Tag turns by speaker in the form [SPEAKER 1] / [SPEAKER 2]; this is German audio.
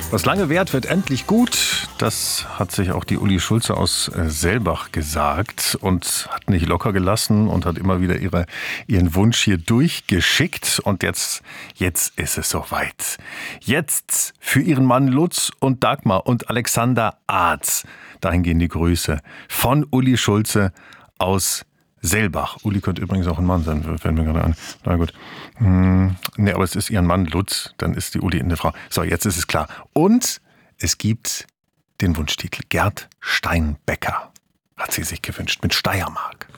[SPEAKER 1] Was lange währt, wird endlich gut. Das hat sich auch die Uli Schulze aus Selbach gesagt und hat nicht locker gelassen und hat immer wieder ihren Wunsch hier durchgeschickt. Und jetzt ist es soweit. Jetzt für ihren Mann Lutz und Dagmar und Alexander Arz. Dahin gehen die Grüße von Uli Schulze aus Selbach. Uli könnte übrigens auch ein Mann sein, fällt mir gerade an. Na gut. Nee, aber es ist ihren Mann Lutz, dann ist die Uli eine Frau. So, jetzt ist es klar. Und es gibt den Wunschtitel. Gerd Steinbecker hat sie sich gewünscht mit Steiermark.